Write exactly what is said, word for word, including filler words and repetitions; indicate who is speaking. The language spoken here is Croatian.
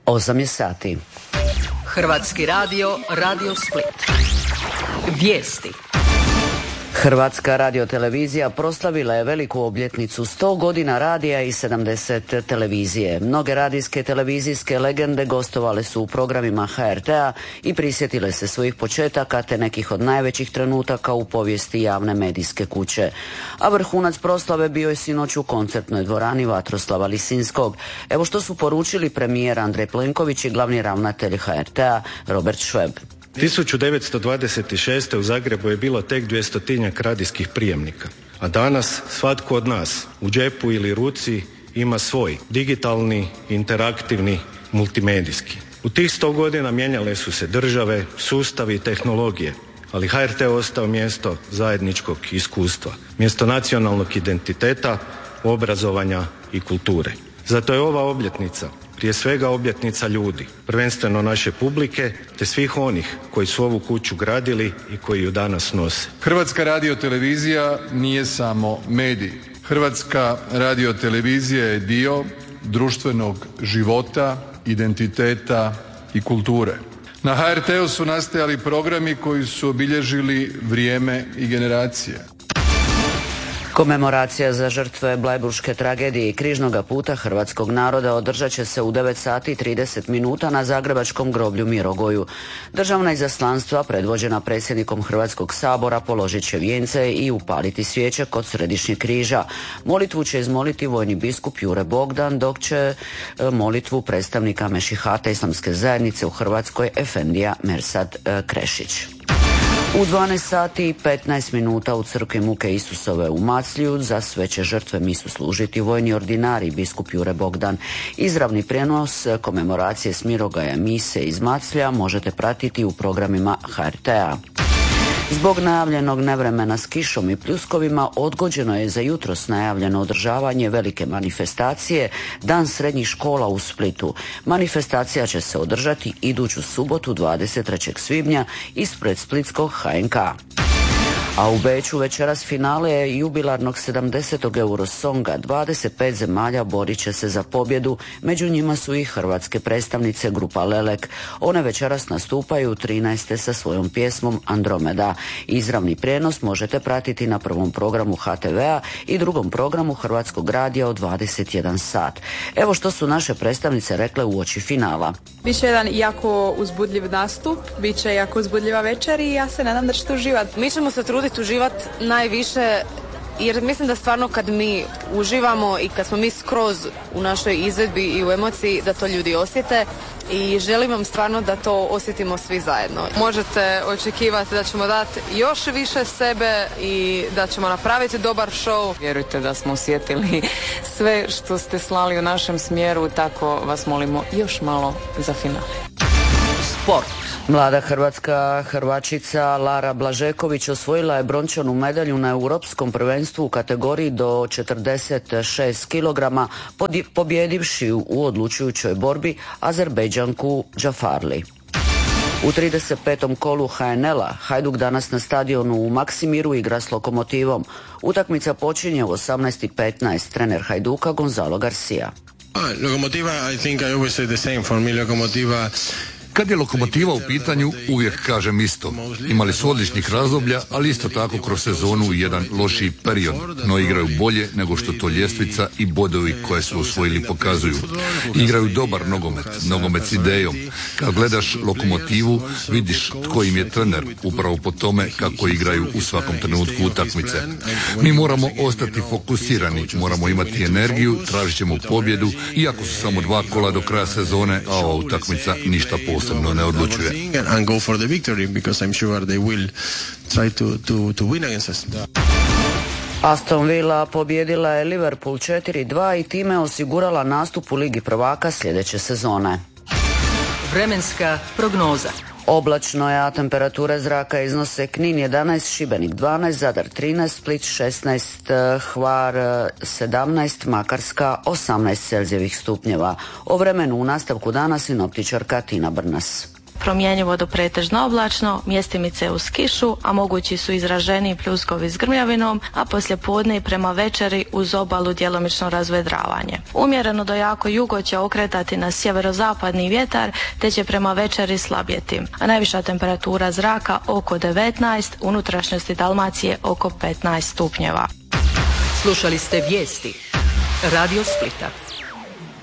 Speaker 1: osam je sati.
Speaker 2: Hrvatski radio, Radio Split. Vijesti.
Speaker 1: Hrvatska radiotelevizija proslavila je veliku obljetnicu sto godina radija i sedamdeset televizije. Mnoge radijske televizijske legende gostovale su u programima H R T-a i prisjetile se svojih početaka te nekih od najvećih trenutaka u povijesti javne medijske kuće. A vrhunac proslave bio je sinoć u koncertnoj dvorani Vatroslava Lisinskog. Evo što su poručili premijer Andrej Plenković i glavni ravnatelj H R T-a Robert Šveb.
Speaker 3: tisuću devetsto dvadeset šeste. u Zagrebu je bilo tek dvjestotinjak radijskih prijemnika, a danas svatko od nas u džepu ili ruci ima svoj digitalni, interaktivni, multimedijski. U tih sto godina mijenjale su se države, sustavi i tehnologije, ali H R T ostao mjesto zajedničkog iskustva, mjesto nacionalnog identiteta, obrazovanja i kulture. Zato je ova obljetnica prije svega obljetnica ljudi, prvenstveno naše publike, te svih onih koji su ovu kuću gradili i koji ju danas nose.
Speaker 4: Hrvatska radiotelevizija nije samo medij. Hrvatska radiotelevizija je dio društvenog života, identiteta i kulture. Na H R T-u su nastajali programi koji su obilježili vrijeme i generacije.
Speaker 1: Komemoracija za žrtve Blajburške tragedije i križnoga puta hrvatskog naroda održat će se u devet sati i trideset minuta na zagrebačkom groblju Mirogoju. Državna izaslanstva predvođena predsjednikom Hrvatskog sabora položit će vijence i upaliti svijeće kod središnjeg križa. Molitvu će izmoliti vojni biskup Jure Bogdan, dok će molitvu predstavnika Mešihata islamske zajednice u Hrvatskoj Efendija Mersad Krešić. U dvanaest sati i petnaest minuta u crkvi Muke Isusove u Maclju za sve će žrtve misu služiti vojni ordinari biskup Jure Bogdan. Izravni prijenos komemoracije s Mirogaja mise iz Maclja možete pratiti u programima H R T-a. Zbog najavljenog nevremena s kišom i pljuskovima odgođeno je za jutros najavljeno održavanje velike manifestacije Dan srednjih škola u Splitu. Manifestacija će se održati iduću subotu dvadeset trećeg svibnja ispred splitskog H N K. A u Beču večeras finale jubilarnog sedamdesetog Eurosonga. dvadeset pet zemalja borit će se za pobjedu, među njima su i hrvatske predstavnice grupa Lelek. One večeras nastupaju trinaeste sa svojom pjesmom Andromeda. Izravni prijenos možete pratiti na prvom programu H T V-a i drugom programu Hrvatskog radija od dvadeset jedan sat. Evo što su naše predstavnice rekle uoči finala.
Speaker 5: Biće jedan jako uzbudljiv nastup, biće jako uzbudljiva večer i ja se nadam da ćete uživati.
Speaker 6: Mi ćemo se truditi uživati najviše, jer mislim da stvarno kad mi uživamo i kad smo mi skroz u našoj izvedbi i u emociji, da to ljudi osjete i želim vam stvarno da to osjetimo svi zajedno.
Speaker 7: Možete očekivati da ćemo dati još više sebe i da ćemo napraviti dobar show.
Speaker 8: Vjerujte da smo osjetili sve što ste slali u našem smjeru, tako vas molimo još malo za finale.
Speaker 1: Sport. Mlada hrvatska hrvačica Lara Blažeković osvojila je brončanu medalju na europskom prvenstvu u kategoriji do četrdeset šest kilograma, pobjedivši u odlučujućoj borbi Azerbejdžanku Džafarli. U trideset petom kolu H N L-a Hajduk danas na stadionu u Maksimiru igra s Lokomotivom. Utakmica počinje u osamnaest i petnaest. Trener Hajduka Gonzalo Garcia.
Speaker 9: Lokomotiva, I think I always say the same. For me, Lokomotiva...
Speaker 10: Kad je Lokomotiva u pitanju, uvijek kažem isto. Imali su odličnih razdoblja, ali isto tako kroz sezonu i jedan lošiji period. No igraju bolje nego što to ljestvica i bodovi koje su osvojili pokazuju. Igraju dobar nogomet, nogomet s idejom. Kad gledaš Lokomotivu, vidiš tko im je trener, upravo po tome kako igraju u svakom trenutku utakmice. Mi moramo ostati fokusirani, moramo imati energiju, tražit ćemo pobjedu, iako su samo dva kola do kraja sezone, a ova utakmica ništa posebno ne odlučuje.
Speaker 1: Aston Villa pobjedila je Liverpool četiri dva i time osigurala nastup u Ligi prvaka sljedeće sezone.
Speaker 2: Vremenska prognoza.
Speaker 1: Oblačno je, a temperature zraka iznose Knin jedanaest, Šibenik dvanaest, Zadar trinaest, Split šesnaest, Hvar sedamnaest, Makarska osamnaest Celzijevih stupnjeva. O vremenu u nastavku dana sinoptičarka Tina Brnas.
Speaker 11: promjenjivo do pretežno oblačno, mjestimice uz kišu, a mogući su izraženiji pljuskovi s grmljavinom, a poslijepodne i prema večeri uz obalu djelomično razvedravanje. Umjereno do jako jugo će okretati na sjeverozapadni vjetar, te će prema večeri slabjeti, a najviša temperatura zraka oko devetnaest, unutrašnjosti Dalmacije oko petnaest stupnjeva.
Speaker 2: Slušali ste vijesti Radio Splita.